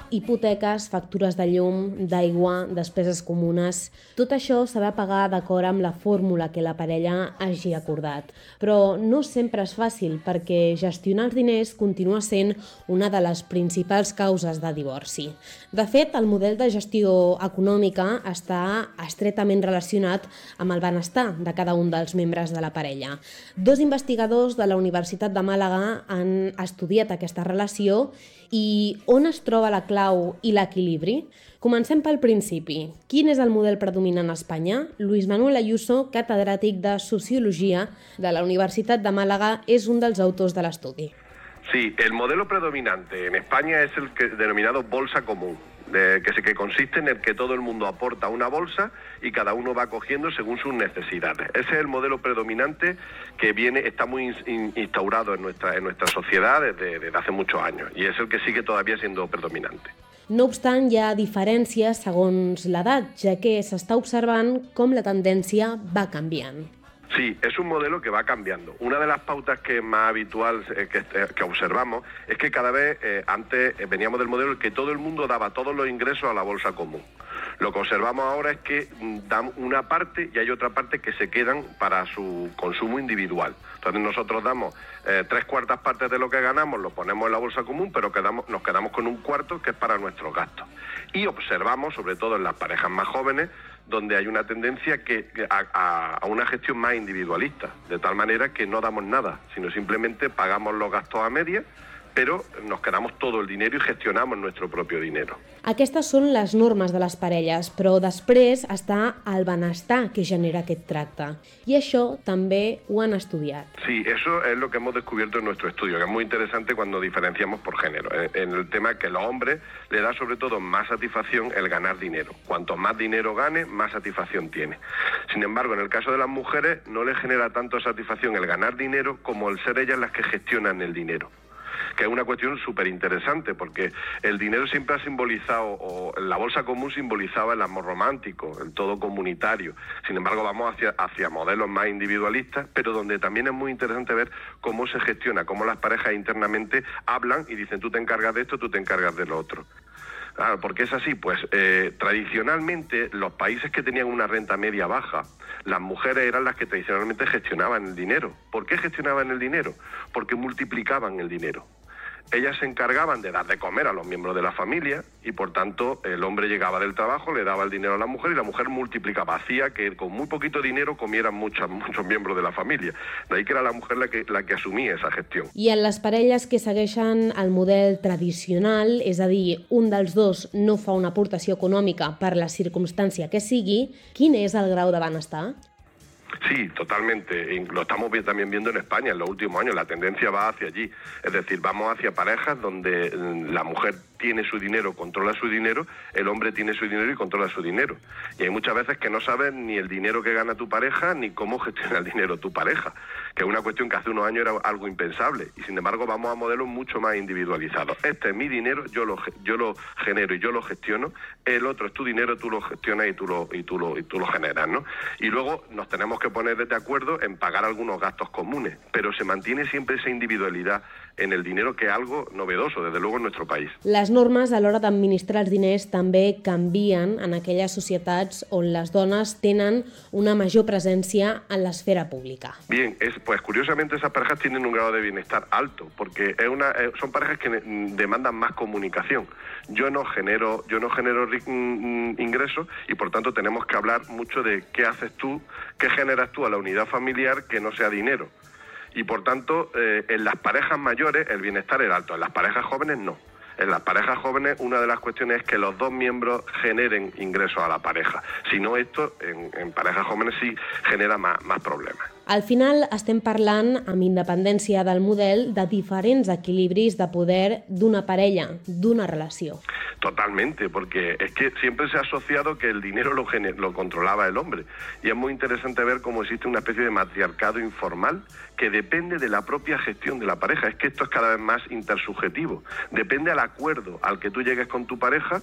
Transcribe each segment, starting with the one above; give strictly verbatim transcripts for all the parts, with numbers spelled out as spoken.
Hipoteques, factures de llum, d'aigua, despeses comunes... Tot això s'ha de pagar d'acord amb la fórmula que la parella hagi acordat. Però no sempre és fàcil, perquè gestionar els diners continua sent una de les principals causes de divorci. De fet, el model de gestió econòmica està estretament relacionat amb el benestar de cada un dels membres de la parella. Dos investigadors de la Universitat de Màlaga han estudiat aquesta relació i on es troba la clau i l'equilibri? Comencem pel principi. Quin és el model predominant a Espanya? Luis Manuel Ayuso, catedràtic de Sociologia de la Universitat de Màlaga, és un dels autors de l'estudi. Sí, el modelo predominante en España es el que, denominado bolsa común, de, que, que consiste en el que todo el mundo aporta una bolsa y cada uno va cogiendo según sus necesidades. Ese es el modelo predominante que viene, está muy instaurado en nuestra, en nuestra sociedad desde, desde hace muchos años y es el que sigue todavía siendo predominante. No obstant, hi ha diferències segons l'edat, ja que s'està observant com la tendència va canviant. Sí, es un modelo que va cambiando. Una de las pautas que es más habitual eh, que, eh, que observamos es que cada vez, eh, antes eh, veníamos del modelo en que todo el mundo daba todos los ingresos a la bolsa común. Lo que observamos ahora es que dan una parte y hay otra parte que se quedan para su consumo individual. Entonces nosotros damos eh, tres cuartas partes de lo que ganamos, lo ponemos en la bolsa común, pero quedamos, nos quedamos con un cuarto que es para nuestros gastos. Y observamos, sobre todo en las parejas más jóvenes, donde hay una tendencia que, a, a una gestión más individualista, de tal manera que no damos nada, sino simplemente pagamos los gastos a medias, però nos quedamos todo el dinero y gestionamos nuestro propio dinero. Aquestes són les normes de les parelles, però després està el benestar que genera aquest tracte. I això també ho han estudiat. Sí, eso es lo que hemos descubierto en nuestro estudio, que es muy interesante cuando diferenciamos por género. En el tema que a los hombres le da sobre todo más satisfacción el ganar dinero. Cuanto más dinero gane, más satisfacción tiene. Sin embargo, en el caso de las mujeres no les genera tanto satisfacción el ganar dinero como el ser ellas las que gestionan el dinero, que es una cuestión súper interesante, porque el dinero siempre ha simbolizado, o la bolsa común simbolizaba el amor romántico, el todo comunitario. Sin embargo, vamos hacia, hacia modelos más individualistas, pero donde también es muy interesante ver cómo se gestiona, cómo las parejas internamente hablan y dicen tú te encargas de esto, tú te encargas de lo otro. Claro, ¿por qué es así? Pues eh, tradicionalmente los países que tenían una renta media baja, las mujeres eran las que tradicionalmente gestionaban el dinero. ¿Por qué gestionaban el dinero? Porque multiplicaban el dinero. Ellas se encargaban de dar de comer a los miembros de la familia y por tanto el hombre llegaba del trabajo, le daba el dinero a la mujer y la mujer multiplicaba, hacía que con muy poquito dinero comieran muchos, muchos miembros de la familia. De ahí que era la mujer la que, la que assumia esa gestió. I en les parelles que segueixen el model tradicional, és a dir, un dels dos no fa una aportació econòmica per la circumstància que sigui, quin és el grau de benestar? Sí, totalmente. Lo estamos también viendo en España en los últimos años. La tendencia va hacia allí. Es decir, vamos hacia parejas donde la mujer tiene su dinero, controla su dinero, el hombre tiene su dinero y controla su dinero. Y hay muchas veces que no sabes ni el dinero que gana tu pareja ni cómo gestiona el dinero tu pareja, que es una cuestión que hace unos años era algo impensable. Y sin embargo vamos a modelos mucho más individualizados. Este es mi dinero, yo lo, yo lo genero y yo lo gestiono. El otro es tu dinero, tú lo gestionas y tú lo, y tú lo, y tú lo generas, ¿no? Y luego nos tenemos que poner de acuerdo en pagar algunos gastos comunes, pero se mantiene siempre esa individualidad en el dinero, que es algo novedoso, desde luego, en nuestro país. Les normes a l'hora d'administrar els diners també canvien en aquelles societats on les dones tenen una major presència en l'esfera pública. Bien, es, pues curiosamente esas parejas tienen un grado de bienestar alto, porque es una, eh, son parejas que demandan más comunicación. Yo no genero, yo no genero ingresos y por tanto tenemos que hablar mucho de qué haces tú, qué generas tú a la unidad familiar que no sea dinero. Y por tanto, eh, en las parejas mayores el bienestar es alto, en las parejas jóvenes no. En las parejas jóvenes una de las cuestiones es que los dos miembros generen ingresos a la pareja. Si no, esto en, en parejas jóvenes sí genera más, más problemas. Al final estem parlant, amb independència del model, de diferents equilibris de poder d'una parella, d'una relació. Totalmente, porque es que siempre se ha asociado que el dinero lo, lo controlaba el hombre. Y es muy interesante ver cómo existe una especie de matriarcado informal que depende de la propia gestión de la pareja. Es que esto es cada vez más intersubjetivo. Depende al acuerdo al que tú llegues con tu pareja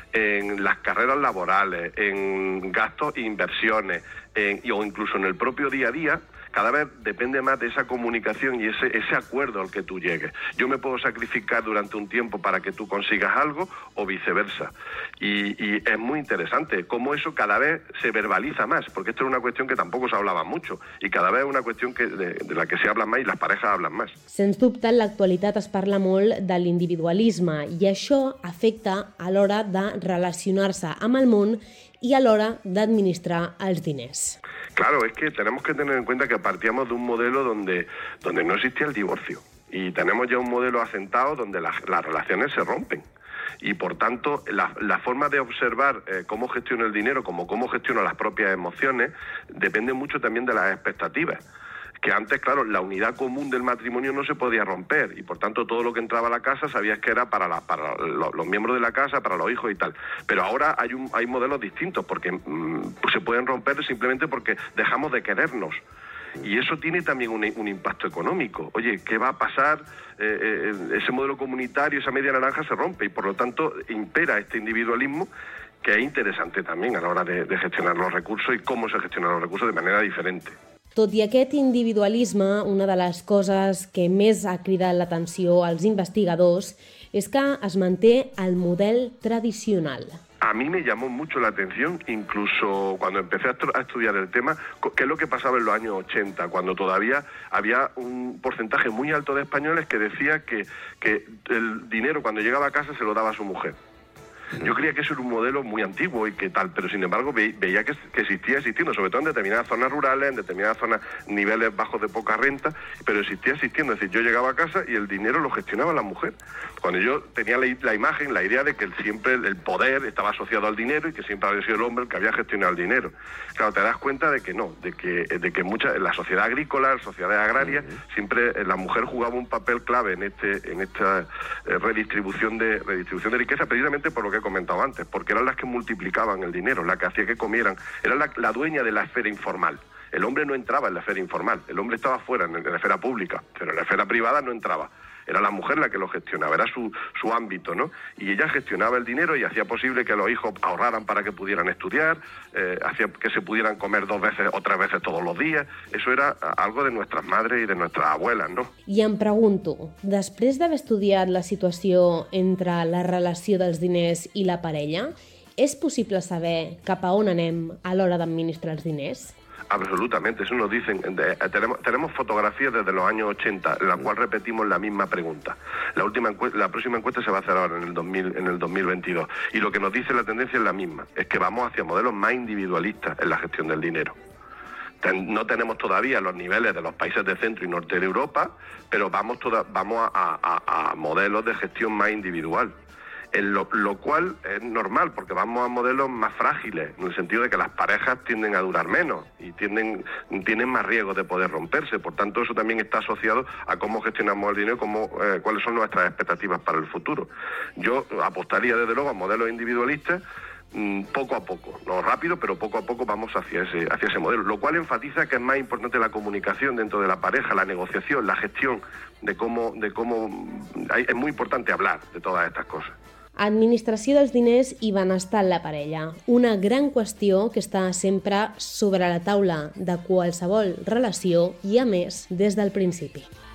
en las carreras laborales, en gastos e inversiones, en, o incluso en el propio día a día, cada vez depende más de esa comunicación y ese, ese acuerdo al que tú llegues. Yo me puedo sacrificar durante un tiempo para que tú consigas algo o viceversa. Y, y es muy interesante cómo eso cada vez se verbaliza más, porque esto es una cuestión que tampoco se hablaba mucho y cada vez es una cuestión que, de, de la que se habla más y las parejas hablan más. Sens dubte, en l'actualitat es parla molt de l'individualisme i això afecta a l'hora de relacionar-se amb el món i a l'hora d'administrar els diners. Claro, es que tenemos que tener en cuenta que partíamos de un modelo donde, donde no existía el divorcio y tenemos ya un modelo asentado donde las, las relaciones se rompen. Y por tanto, la, la forma de observar eh, cómo gestiono el dinero, como cómo gestiono las propias emociones, depende mucho también de las expectativas. Que antes, claro, la unidad común del matrimonio no se podía romper y por tanto todo lo que entraba a la casa sabías que era para, la, para los, los miembros de la casa, para los hijos y tal. Pero ahora hay, un, hay modelos distintos porque mmm, se pueden romper simplemente porque dejamos de querernos. Y eso tiene también un, un impacto económico. Oye, ¿qué va a pasar? Eh, eh, ese modelo comunitario, esa media naranja se rompe y por lo tanto impera este individualismo que es interesante también a la hora de, de gestionar los recursos y cómo se gestionan los recursos de manera diferente. Tot i aquest individualisme, una de les coses que més ha cridat l'atenció als investigadors és que es manté el model tradicional. A mí me llamó mucho la atención, incluso cuando empecé a estudiar el tema, qué es lo que pasaba en los años ochenta, cuando todavía había un porcentaje muy alto de españoles que decía que, que el dinero cuando llegaba a casa se lo daba a su mujer. Yo creía que eso era un modelo muy antiguo y que tal, pero sin embargo ve, veía que, que existía existiendo, sobre todo en determinadas zonas rurales, en determinadas zonas, niveles bajos de poca renta, pero existía existiendo. Es decir, yo llegaba a casa y el dinero lo gestionaba la mujer. Cuando yo tenía la, la imagen, la idea de que siempre el poder estaba asociado al dinero y que siempre había sido el hombre el que había gestionado el dinero. Claro, te das cuenta de que no, de que, de que mucha, en la sociedad agrícola, en la sociedad agraria, uh-huh. siempre la mujer jugaba un papel clave en, este, en esta redistribución de, redistribución de riqueza, precisamente por lo que he comentado antes, porque eran las que multiplicaban el dinero, las que hacía que comieran, era la, la dueña de la esfera informal. El hombre no entraba en la esfera informal, el hombre estaba fuera, en, en la esfera pública, pero en la esfera privada no entraba. Era la mujer la que lo gestionaba, era su, su ámbito, ¿no? Y ella gestionaba el dinero y hacía posible que los hijos ahorraran para que pudieran estudiar, eh, hacía que se pudieran comer dos veces o tres veces todos los días. Eso era algo de nuestras madres y de nuestras abuelas, ¿no? I em pregunto, després d'haver estudiat la situació entre la relació dels diners i la parella, és possible saber cap a on anem a l'hora d'administrar els diners? Absolutamente, eso nos dicen. De, tenemos, tenemos fotografías desde los años ochenta, en la cual repetimos la misma pregunta. La última encuesta, la próxima encuesta se va a hacer ahora en el, dos mil, en el dos mil veintidós. Y lo que nos dice la tendencia es la misma, es que vamos hacia modelos más individualistas en la gestión del dinero. No tenemos todavía los niveles de los países de centro y norte de Europa, pero vamos, toda, vamos a, a, a modelos de gestión más individual. En lo, lo cual es normal, porque vamos a modelos más frágiles, en el sentido de que las parejas tienden a durar menos y tienden, tienen más riesgo de poder romperse. Por tanto, eso también está asociado a cómo gestionamos el dinero, cómo, eh, cuáles son nuestras expectativas para el futuro. Yo apostaría, desde luego, a modelos individualistas, mmm, poco a poco, no rápido, pero poco a poco vamos hacia ese, hacia ese modelo, lo cual enfatiza que es más importante la comunicación dentro de la pareja, la negociación, la gestión, de cómo, de cómo hay, es muy importante hablar de todas estas cosas. Administració dels diners i benestar en la parella. Una gran qüestió que està sempre sobre la taula de qualsevol relació i, a més, des del principi.